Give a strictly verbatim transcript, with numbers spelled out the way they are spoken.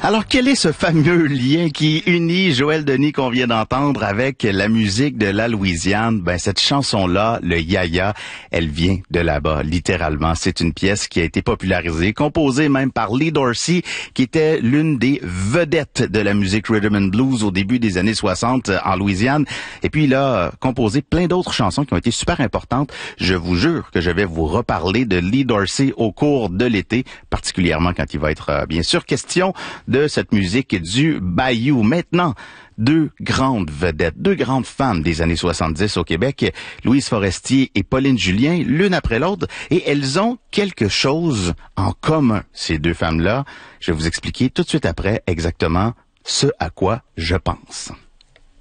Alors, quel est ce fameux lien qui unit Joël Denis qu'on vient d'entendre avec la musique de la Louisiane? Ben, cette chanson-là, le Yaya, elle vient de là-bas, littéralement. C'est une pièce qui a été popularisée, composée même par Lee Dorsey, qui était l'une des vedettes de la musique rhythm and blues au début des années soixante en Louisiane. Et puis, il a composé plein d'autres chansons qui ont été super importantes. Je vous jure que je vais vous reparler de Lee Dorsey au cours de l'été, particulièrement quand il va être, euh, bien sûr, question de cette musique du Bayou. Maintenant, deux grandes vedettes, deux grandes femmes des années soixante-dix au Québec, Louise Forestier et Pauline Julien, l'une après l'autre, et elles ont quelque chose en commun, ces deux femmes-là. Je vais vous expliquer tout de suite après exactement ce à quoi je pense.